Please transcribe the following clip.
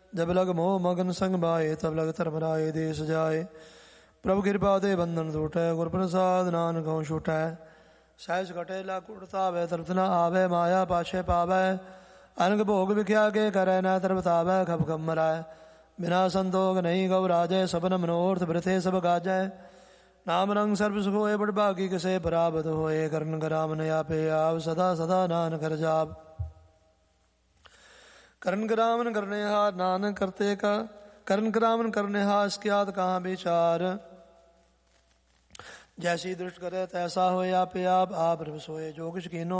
जब लग मोह मगन संग बाए तब लग धर्म राय देश जाए। प्रभु कृपा दे बंधन टूटै गुर प्रसाद नानक हों छूटै। सहज कटे ला कुड़तावै तृप्त न आवै माया पाछे पावै। अनग भोग विख्या के करै न तरबतावै खप खप मराय। बिना संतोख नहीं गौ राजै सबन मनोरथ वृथे सब गाजै। नाम रंग सर्व सुख होए बड़ भागी किसे पराबत होए। करन कराम न आपे आव सदा सदा नानक कर जाप। करन करामन करने हार नानक करते का करन करामन करने हार इसके कहाँ विचार। जैसी दृष्ट करे तैसा होए आपे आप प्रभ सोए। जो कुछ कीनो